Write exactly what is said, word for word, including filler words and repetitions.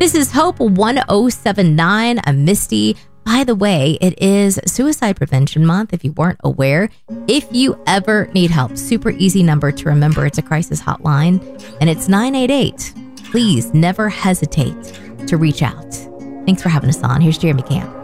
This is Hope one oh seven nine. I'm Misty. By the way, it is Suicide Prevention Month, if you weren't aware. If you ever need help, super easy number to remember. It's a crisis hotline, and it's nine eight eight. Please never hesitate to reach out. Thanks for having us on. Here's Jeremy Camp.